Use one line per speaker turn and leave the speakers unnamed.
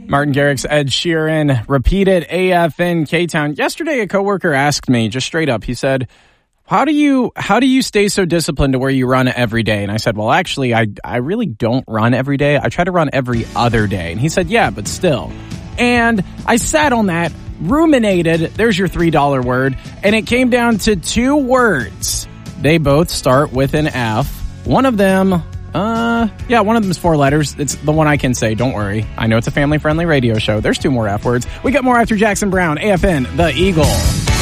Martin Garrix, Ed Sheeran, repeated AFN K-Town. Yesterday, a coworker asked me, just straight up, he said, how do you stay so disciplined to where you run every day? And I said, well, actually, I really don't run every day. I try to run every other day. And he said, yeah, but still. And I sat on that, ruminated, there's your $3 word, and it came down to 2 words. They both start with an F. One of them... one of them is 4 letters. It's the one I can say. Don't worry. I know it's a family-friendly radio show. There's 2 more F words. We got more after Jackson Brown, AFN, The Eagle.